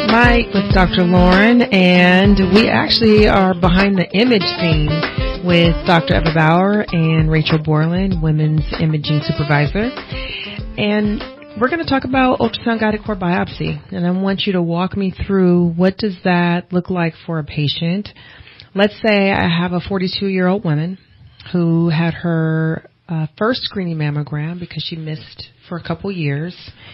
Light with Dr. Lauren, and we actually are behind the image scene with Dr. Eva Bauer and Rachel Borland, Women's Imaging Supervisor. And we're going to talk about ultrasound-guided core biopsy, and I want you to walk me through what does that look like for a patient. Let's say I have a 42-year-old woman who had her first screening mammogram because she missed for a couple years.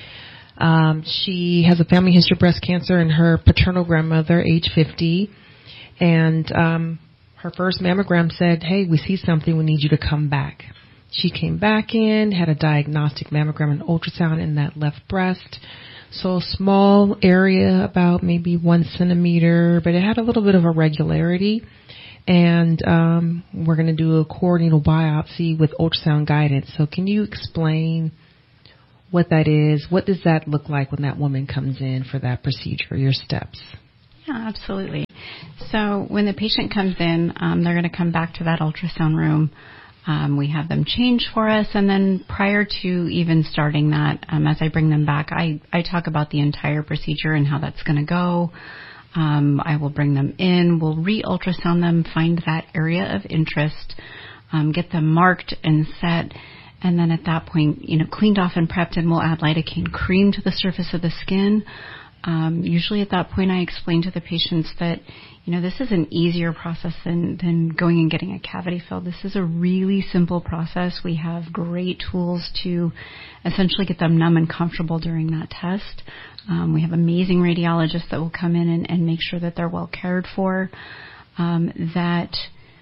She has a family history of breast cancer and her paternal grandmother, age 50. And her first mammogram said, hey, we see something, we need you to come back. She came back in, had a diagnostic mammogram and ultrasound in that left breast. So a small area, about maybe 1 centimeter, but it had a little bit of irregularity. And we're going to do a core needle biopsy with ultrasound guidance. So can you explain what that is? What does that look like when that woman comes in for that procedure, your steps? Yeah, absolutely. So when the patient comes in, they're going to come back to that ultrasound room. We have them change for us, and then prior to even starting that, as I bring them back, I talk about the entire procedure and how that's going to go. I will bring them in, we'll re-ultrasound them, find that area of interest, get them marked and set. And then at that point, cleaned off and prepped, and we'll add lidocaine cream to the surface of the skin. Usually at that point, I explain to the patients that, this is an easier process than going and getting a cavity filled. This is a really simple process. We have great tools to essentially get them numb and comfortable during that test. We have amazing radiologists that will come in and make sure that they're well cared for, that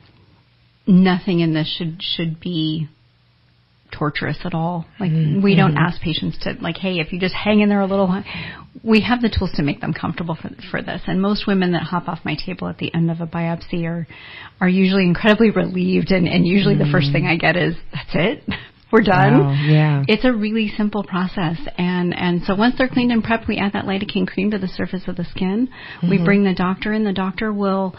nothing in this should be torturous at all. We don't ask patients to, hey, if you just hang in there a little, we have the tools to make them comfortable for this. And most women that hop off my table at the end of a biopsy are usually incredibly relieved. And usually the first thing I get is, that's it? We're done? Wow, yeah. It's a really simple process. And so once they're cleaned and prepped, we add that lidocaine cream to the surface of the skin. We bring the doctor in. The doctor will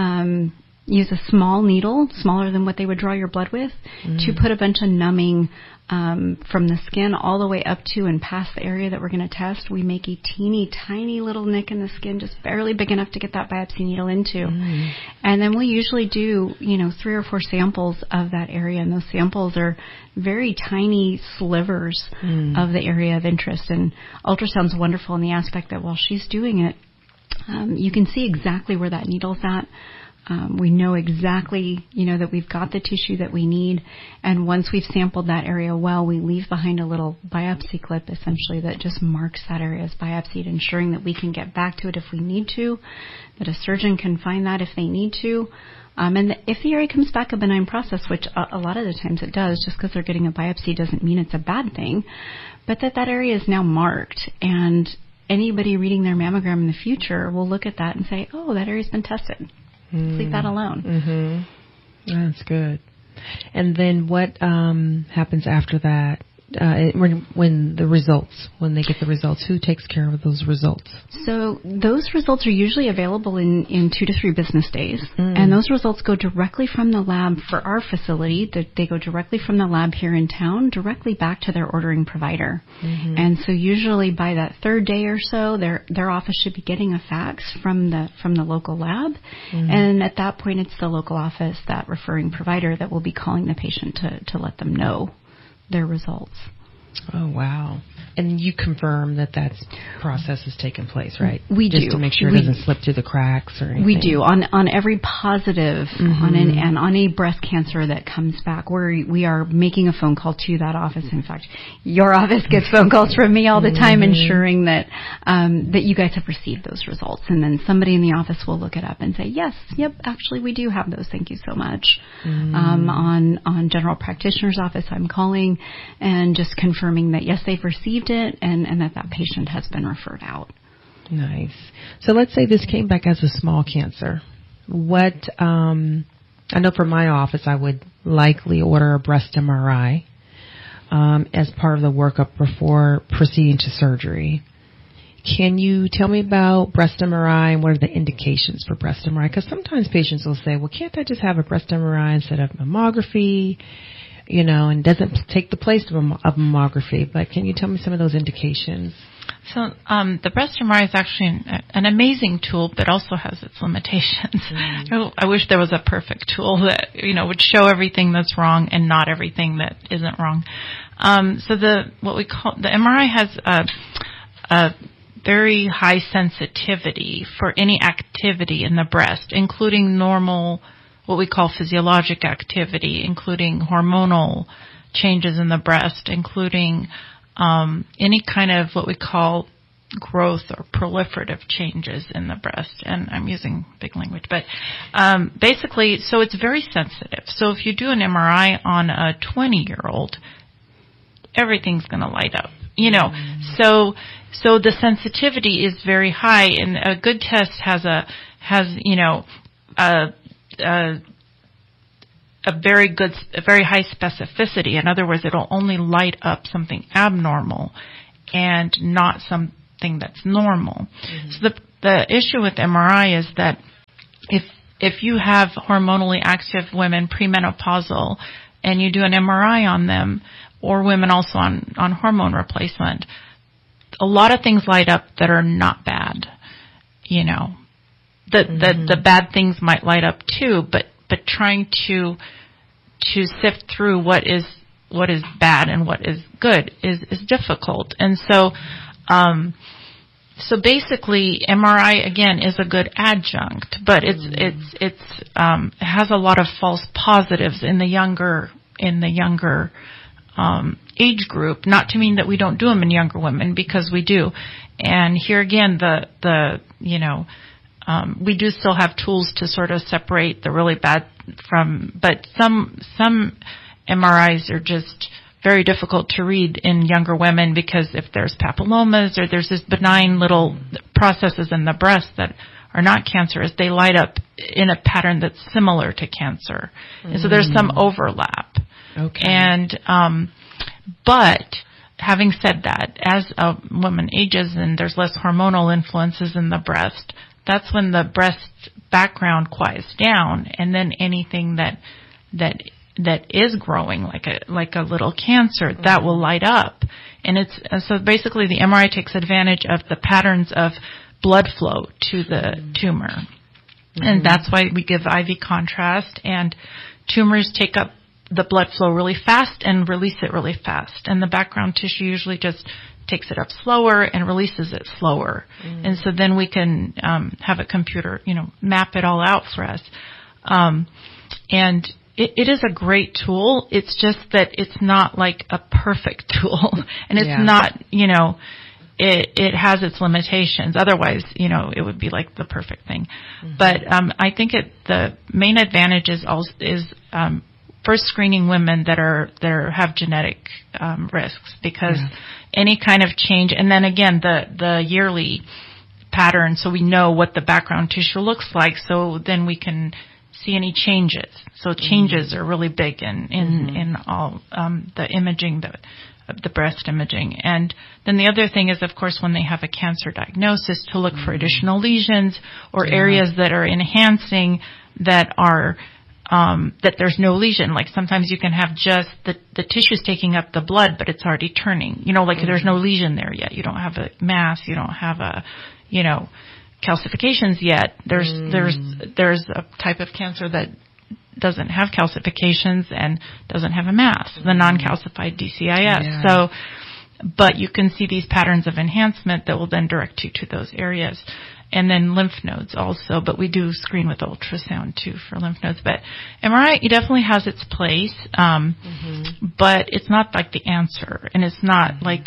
use a small needle, smaller than what they would draw your blood with, to put a bunch of numbing from the skin all the way up to and past the area that we're going to test. We make a teeny tiny little nick in the skin, just barely big enough to get that biopsy needle into. And then we usually do, 3 or 4 samples of that area, and those samples are very tiny slivers of the area of interest. And ultrasound's wonderful in the aspect that while she's doing it, you can see exactly where that needle's at. We know exactly, that we've got the tissue that we need. And once we've sampled that area well, we leave behind a little biopsy clip, essentially, that just marks that area as biopsied, ensuring that we can get back to it if we need to, that a surgeon can find that if they need to. And if the area comes back a benign process, which a lot of the times it does, just because they're getting a biopsy doesn't mean it's a bad thing, but that area is now marked. And anybody reading their mammogram in the future will look at that and say, oh, that area's been tested. Leave that alone. That's good. And then what happens after that? When they get the results, who takes care of those results? So those results are usually available in 2 to 3 business days. And those results go directly from the lab for our facility. They go directly from the lab here in town, directly back to their ordering provider. And so usually by that 3rd day or so, their office should be getting a fax from the local lab. And at that point, it's the local office, that referring provider, that will be calling the patient to let them know their results. Oh, wow. And you confirm that process has taken place, right? We do. Just to make sure it doesn't slip through the cracks or anything. We do. On every positive, on a breast cancer that comes back, we are making a phone call to that office. In fact, your office gets phone calls from me all the time, ensuring that you guys have received those results. And then somebody in the office will look it up and say, yes, yep, actually we do have those. Thank you so much. On general practitioner's office, I'm calling and just confirming that, yes, they've received it and that patient has been referred out. Nice. So let's say this came back as a small cancer. What, I know for my office, I would likely order a breast MRI as part of the workup before proceeding to surgery. Can you tell me about breast MRI and what are the indications for breast MRI? Because sometimes patients will say, well, can't I just have a breast MRI instead of mammography? And doesn't take the place of mammography. But can you tell me some of those indications? So the breast MRI is actually an amazing tool, but also has its limitations. I wish there was a perfect tool that would show everything that's wrong and not everything that isn't wrong. So what we call the MRI has a very high sensitivity for any activity in the breast, including normal, what we call physiologic activity, including hormonal changes in the breast, including any kind of what we call growth or proliferative changes in the breast. And I'm using big language, but basically, so it's very sensitive. So if you do an MRI on a 20-year-old, everything's going to light up, So the sensitivity is very high, and a good test has a very high specificity. In other words, it'll only light up something abnormal and not something that's normal. So the issue with MRI is that if you have hormonally active women premenopausal and you do an MRI on them, or women also on hormone replacement, a lot of things light up that are not bad. The bad things might light up too, but trying to sift through what is bad and what is good is difficult. And so basically MRI again is a good adjunct, but it has a lot of false positives in the younger age group. Not to mean that we don't do them in younger women, because we do. And here again, we do still have tools to sort of separate the really bad from, but some MRIs are just very difficult to read in younger women, because if there's papillomas or there's this benign little processes in the breast that are not cancerous, they light up in a pattern that's similar to cancer. And so there's some overlap. Okay. And, but having said that, as a woman ages and there's less hormonal influences in the breast, that's when the breast background quiets down, and then anything that is growing like a little cancer, that will light up. And so basically the MRI takes advantage of the patterns of blood flow to the tumor. And that's why we give IV contrast, and tumors take up the blood flow really fast and release it really fast. And the background tissue usually just takes it up slower and releases it slower. And so then we can have a computer, map it all out for us. And it is a great tool. It's just that it's not like a perfect tool. And it's not, it has its limitations. Otherwise, it would be like the perfect thing. But I think the main advantage is first screening women that have genetic risks, because any kind of change, and then again the yearly pattern, so we know what the background tissue looks like, so then we can see any changes. So changes are really big in all the imaging, the breast imaging. And then the other thing is, of course, when they have a cancer diagnosis, to look for additional lesions or areas that are enhancing that are that there's no lesion. Like sometimes you can have just the tissue's taking up the blood, but it's already turning. Like there's no lesion there yet. You don't have a mass. You don't have calcifications yet. There's a type of cancer that doesn't have calcifications and doesn't have a mass, the non-calcified DCIS. Yeah. So, but you can see these patterns of enhancement that will then direct you to those areas. And then lymph nodes also, but we do screen with ultrasound too for lymph nodes. But MRI, it definitely has its place, but it's not like the answer, and it's not like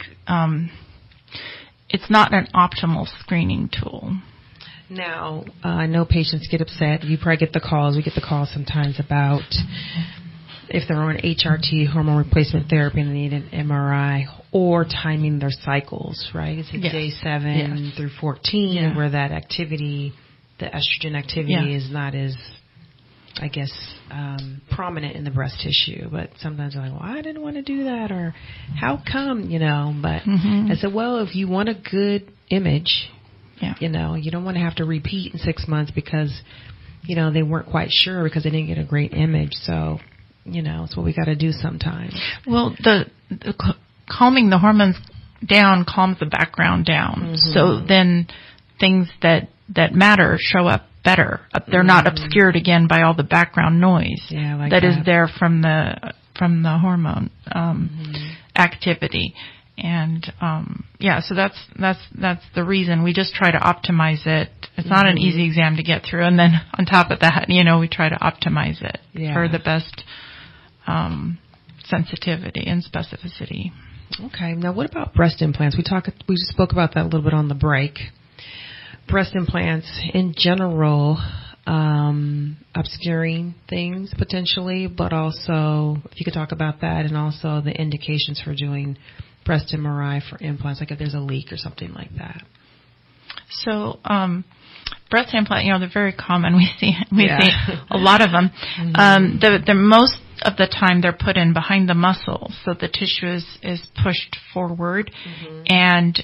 it's not an optimal screening tool. Now, I know patients get upset. You probably get the calls. We get the calls sometimes about if they're on HRT, hormone replacement therapy, and they need an MRI, or timing their cycles, right? It's day 7 through 14 where that activity, the estrogen activity is not as, I guess, prominent in the breast tissue. But sometimes they're like, well, I didn't want to do that, or how come, But I said, well, if you want a good image, you don't want to have to repeat in 6 months because, they weren't quite sure because they didn't get a great image. So, it's what we got to do sometimes. Well, the calming the hormones down calms the background down. So then things that matter show up better. They're not obscured again by all the background noise that is there from the hormone activity. And so that's the reason. We just try to optimize it. It's not an easy exam to get through, and then on top of that, we try to optimize it for the best sensitivity and specificity. Okay. Now, what about breast implants? We just spoke about that a little bit on the break. Breast implants in general, obscuring things potentially, but also if you could talk about that, and also the indications for doing breast MRI for implants, like if there's a leak or something like that. So, breast implant, they're very common. We see a lot of them. The most of the time they're put in behind the muscle, so the tissue is pushed forward, and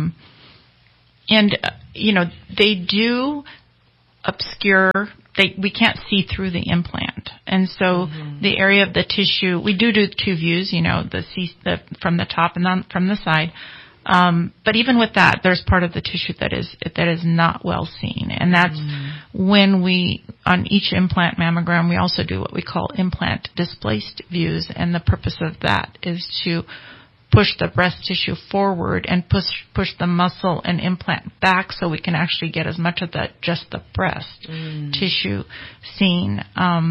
they do obscure. We can't see through the implant, and so the area of the tissue, we do 2 views, the from the top and then from the side. But even with that, there's part of the tissue that is not well seen, and that's when we, on each implant mammogram, we also do what we call implant displaced views, and the purpose of that is to push the breast tissue forward and push the muscle and implant back, so we can actually get as much of just the breast tissue seen.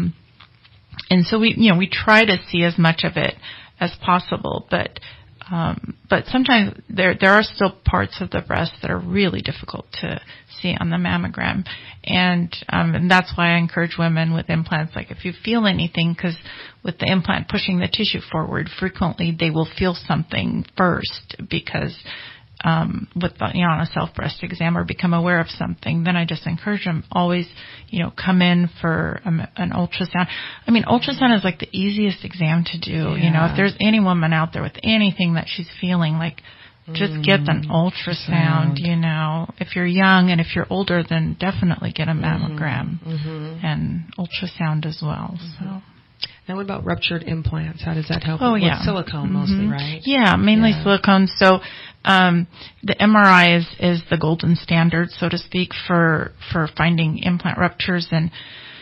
And so we try to see as much of it as possible, but sometimes there are still parts of the breast that are really difficult to see on the mammogram, and that's why I encourage women with implants, like if you feel anything, because with the implant pushing the tissue forward, frequently they will feel something first, because with on a self breast exam or become aware of something, then I just encourage them always, come in for an ultrasound. I mean, ultrasound is like the easiest exam to do. If there's any woman out there with anything that she's feeling, like just get an ultrasound. If you're young, and if you're older, then definitely get a mammogram and ultrasound as well. So. Now, what about ruptured implants? How does that help? With silicone mostly, right? Yeah, mainly silicone. So the MRI is the golden standard, so to speak, for finding implant ruptures. And,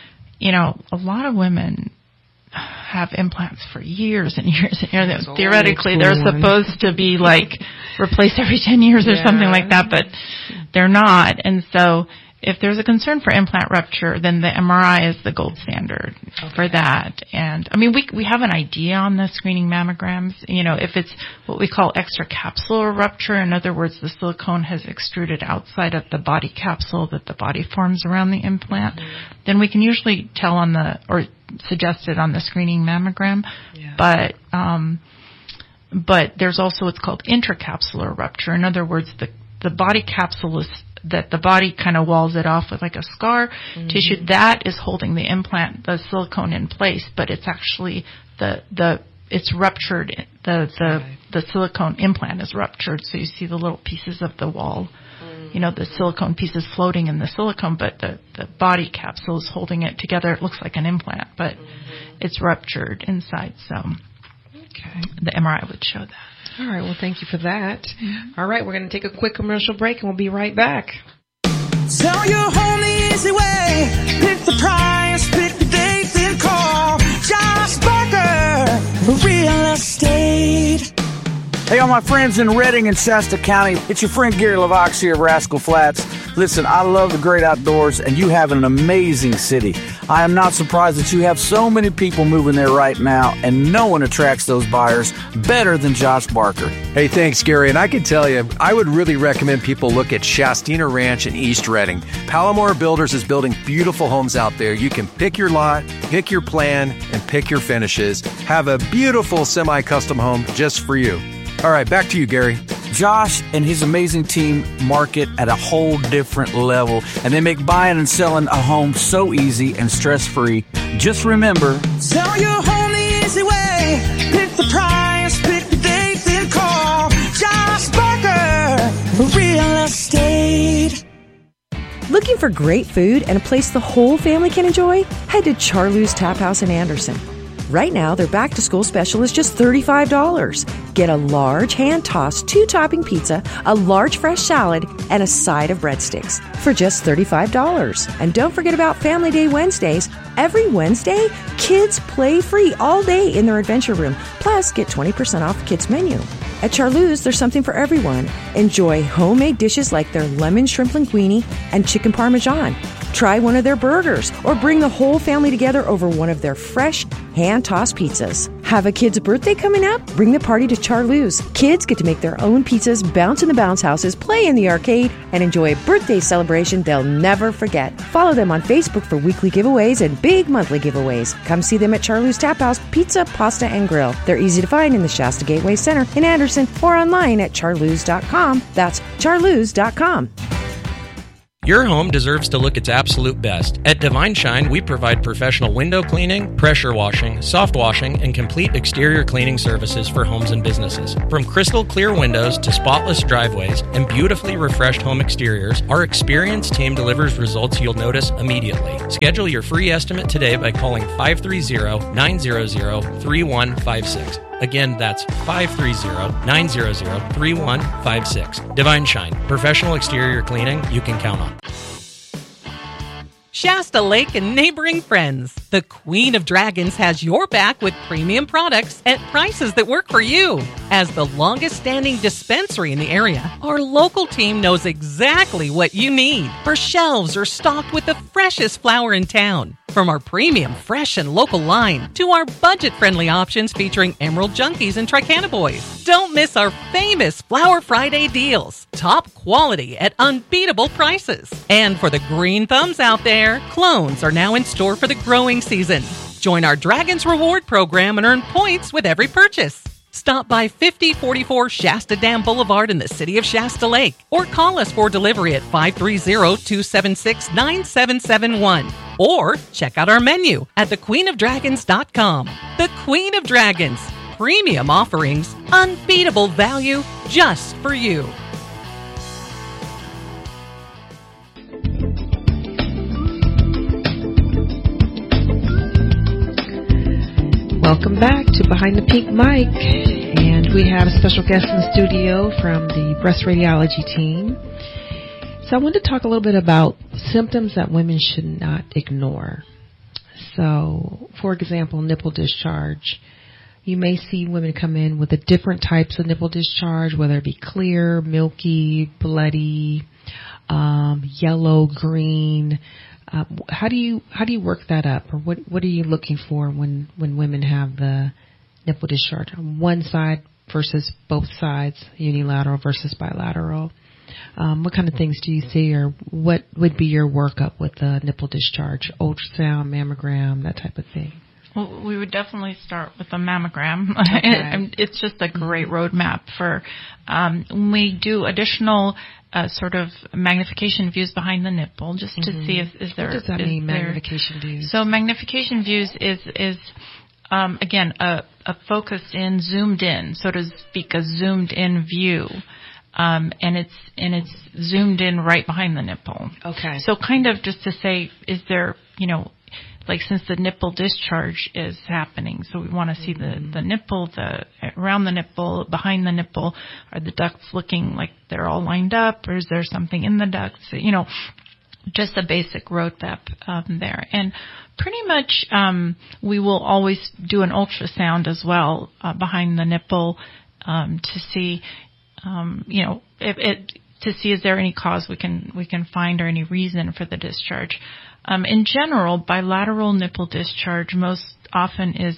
a lot of women have implants for years and years and years. Theoretically, they're supposed to be replaced every 10 years or something like that, but they're not. And so if there's a concern for implant rupture, then the MRI is the gold standard for that. And I mean, we have an idea on the screening mammograms, if it's what we call extracapsular rupture. In other words, the silicone has extruded outside of the body capsule that the body forms around the implant, then we can usually tell or suggest it on the screening mammogram. But there's also what's called intracapsular rupture. In other words, the body capsule is that the body kind of walls it off with like a scar tissue that is holding the implant, the silicone, in place, but it's actually it's ruptured. The silicone implant is ruptured, so you see the little pieces of the wall, the silicone pieces floating in the silicone, but the body capsule is holding it together. It looks like an implant, but it's ruptured inside. So the MRI would show that. All right. Well, thank you for that. All right. We're going to take a quick commercial break, and we'll be right back. Sell your home the easy way. Pick the price, pick the date, then call Josh Barker, Real Estate. Hey, all my friends in Redding and Shasta County, it's your friend Gary LaVox here of Rascal Flats. Listen, I love the great outdoors, and you have an amazing city. I am not surprised that you have so many people moving there right now, and no one attracts those buyers better than Josh Barker. Hey, thanks, Gary. And I can tell you, I would really recommend people look at Shastina Ranch in East Redding. Palomar Builders is building beautiful homes out there. You can pick your lot, pick your plan, and pick your finishes. Have a beautiful semi-custom home just for you. All right, back to you, Gary. Josh and his amazing team market at a whole different level, and they make buying and selling a home so easy and stress-free. Just remember, sell your home the easy way. Pick the price, pick the date, then call Josh Barker, Real Estate. Looking for great food and a place the whole family can enjoy? Head to Charlie's Tap House in Anderson. Right now, their back-to-school special is just $35. Get a large hand-tossed 2-topping pizza, a large fresh salad, and a side of breadsticks for just $35. And don't forget about Family Day Wednesdays. Every Wednesday, kids play free all day in their adventure room. Plus, get 20% off the kids' menu. At Charleuse, there's something for everyone. Enjoy homemade dishes like their lemon shrimp linguine and chicken parmesan. Try one of their burgers or bring the whole family together over one of their fresh hand-tossed pizzas. Have a kid's birthday coming up? Bring the party to Charleuse. Kids get to make their own pizzas, bounce in the bounce houses, play in the arcade, and enjoy a birthday celebration they'll never forget. Follow them on Facebook for weekly giveaways and big monthly giveaways. Come see them at Charleuse Tap House Pizza, Pasta, and Grill. They're easy to find in the Shasta Gateway Center in Anderson or online at charleuse.com. That's charleuse.com. Your home deserves to look its absolute best. At Divine Shine, we provide professional window cleaning, pressure washing, soft washing, and complete exterior cleaning services for homes and businesses. From crystal clear windows to spotless driveways and beautifully refreshed home exteriors, our experienced team delivers results you'll notice immediately. Schedule your free estimate today by calling 530-900-3156. Again, that's 530-900-3156. Divine Shine, professional exterior cleaning you can count on. Shasta Lake and neighboring friends, the Queen of Dragons has your back with premium products at prices that work for you. As the longest-standing dispensary in the area, our local team knows exactly what you need. Our shelves are stocked with the freshest flower in town. From our premium, fresh, and local line to our budget-friendly options featuring Emerald Junkies and Tricanaboys. Don't miss our famous Flower Friday deals. Top quality at unbeatable prices. And for the green thumbs out there, clones are now in store for the growing season. Join our Dragons Reward program and earn points with every purchase. Stop by 5044 Shasta Dam Boulevard in the city of Shasta Lake or call us for delivery at 530-276-9771 or check out our menu at thequeenofdragons.com. The Queen of Dragons. Premium offerings, unbeatable value just for you. Welcome back to Behind the Pink Mic, and we have a special guest in the studio from the breast radiology team. So I wanted to talk a little bit about symptoms that women should not ignore. So, for example, nipple discharge. You may see women come in with the different types of nipple discharge, whether it be clear, milky, bloody, yellow, green. How do you work that up, or what are you looking for when women have the nipple discharge on one side versus both sides, unilateral versus bilateral? What kind of things do you see, or what would be your workup with the nipple discharge? Ultrasound, mammogram, that type of thing. Well, we would definitely start with a mammogram. Okay. It's just a great roadmap for when we do additional sort of magnification views behind the nipple, just to see if is there. What does that mean, magnification views? So magnification views is again a focused in, zoomed in, so to speak, a zoomed in view. And it's zoomed in right behind the nipple. Okay. So kind of just to say, is there, like since the nipple discharge is happening, so we want to see the nipple, around the nipple, behind the nipple. Are the ducts looking like they're all lined up, or is there something in the ducts? Just a basic roadmap there. And pretty much we will always do an ultrasound as well behind the nipple to see, to see is there any cause we can find or any reason for the discharge. In general, bilateral nipple discharge most often is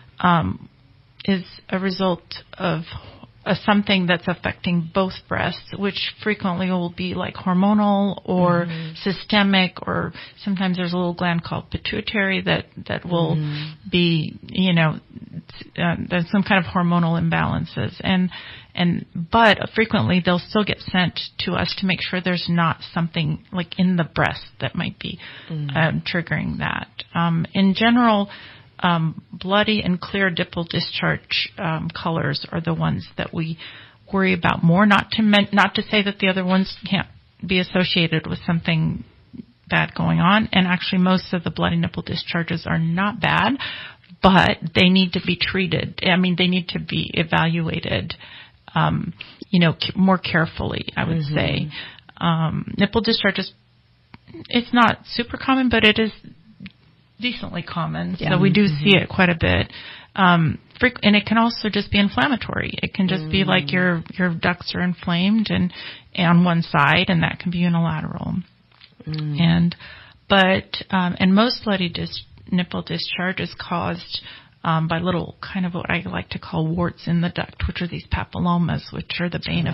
a result of something that's affecting both breasts, which frequently will be like hormonal or systemic, or sometimes there's a little gland called pituitary that will be, there's some kind of hormonal imbalances, but frequently they'll still get sent to us to make sure there's not something like in the breast that might be triggering that. In general, bloody and clear nipple discharge colors are the ones that we worry about more. Not to say that the other ones can't be associated with something bad going on. And actually, most of the bloody nipple discharges are not bad, but they need to be treated. I mean, they need to be evaluated, more carefully, I would say. Nipple discharge it's not super common, but it is decently common. Yeah. So we do see it quite a bit. And it can also just be inflammatory. It can just be like your ducts are inflamed and on one side, and that can be unilateral. And most bloody nipple discharge is caused by little kind of what I like to call warts in the duct, which are these papillomas, which are the bane of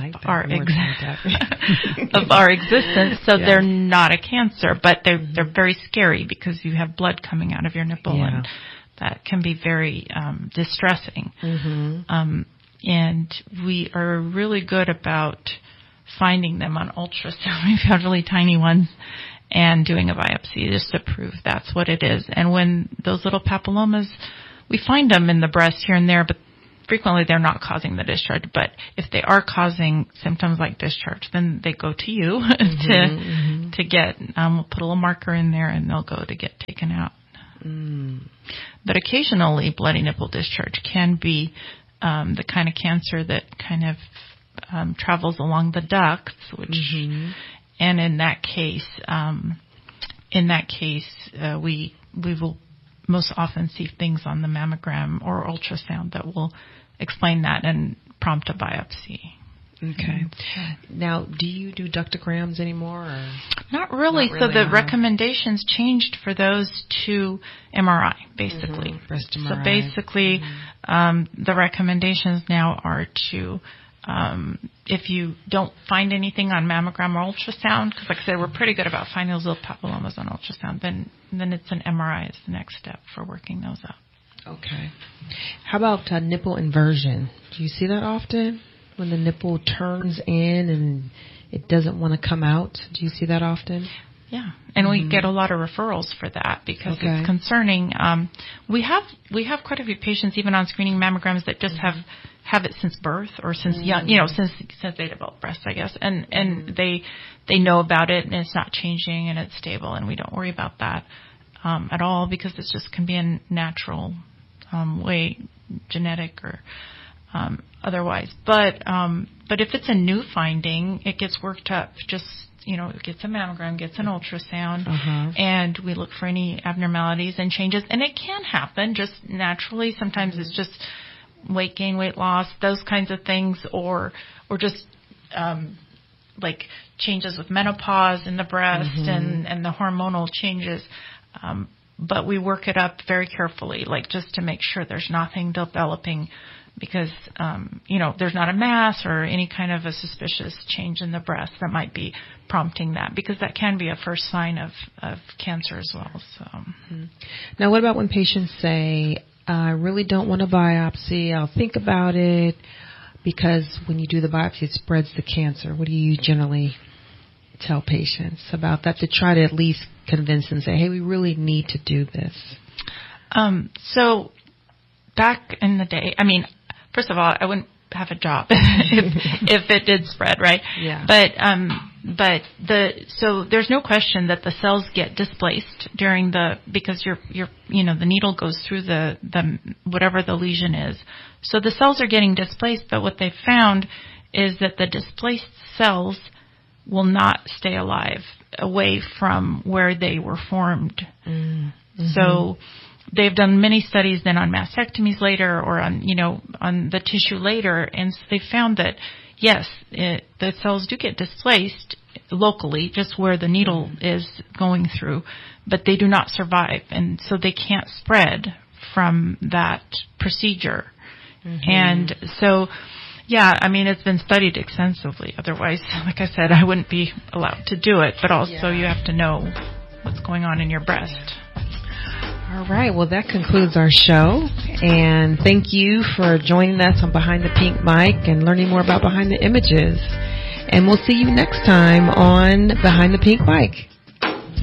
our existence. So they're not a cancer, but they're very scary because you have blood coming out of your nipple, and that can be very distressing. And we are really good about finding them on ultrasound. We've had really tiny ones, and doing a biopsy just to prove that's what it is. And when those little papillomas, we find them in the breast here and there, but frequently they're not causing the discharge. But if they are causing symptoms like discharge, then they go to you to get, we'll put a little marker in there and they'll go to get taken out. But occasionally bloody nipple discharge can be the kind of cancer that kind of travels along the ducts, which, and in that case, we will most often see things on the mammogram or ultrasound that will explain that and prompt a biopsy. Okay. Now, do you do ductograms anymore? Or? Not really. So the recommendations changed for those to MRI, basically. Breast MRI. So basically, the recommendations now are to, if you don't find anything on mammogram or ultrasound, because like I said, we're pretty good about finding those little papillomas on ultrasound, then it's an MRI is the next step for working those up. Okay. How about nipple inversion? Do you see that often? When the nipple turns in and it doesn't want to come out? Do you see that often? Yeah, and we get a lot of referrals for that because it's concerning. We have quite a few patients even on screening mammograms that just have it since birth or since young, since they developed breasts, I guess, and they know about it and it's not changing and it's stable, and we don't worry about that at all because it just can be a natural way, genetic or otherwise. But if it's a new finding, it gets worked up. Just it gets a mammogram, gets an ultrasound, and we look for any abnormalities and changes. And it can happen just naturally. Sometimes it's just weight gain, weight loss, those kinds of things, or just like changes with menopause in the breast and the hormonal changes. But we work it up very carefully, like just to make sure there's nothing developing because, there's not a mass or any kind of a suspicious change in the breast that might be prompting that, because that can be a first sign of cancer as well. So, Now, what about when patients say, I really don't want a biopsy, I'll think about it, because when you do the biopsy, it spreads the cancer. What do you generally tell patients about that to try to at least convince them, say, hey, we really need to do this? So back in the day, first of all, I wouldn't have a job if it did spread, right? Yeah. So there's no question that the cells get displaced because the needle goes through the whatever the lesion is. So the cells are getting displaced, but what they found is that the displaced cells will not stay alive away from where they were formed. So they've done many studies then on mastectomies later or on the tissue later, and so they found that yes, the cells do get displaced locally, just where the needle is going through, but they do not survive, and so they can't spread from that procedure. And so, it's been studied extensively. Otherwise, like I said, I wouldn't be allowed to do it, but also you have to know what's going on in your breast. All right. Well, that concludes our show. And thank you for joining us on Behind the Pink Mic and learning more about Behind the Images. And we'll see you next time on Behind the Pink Mic.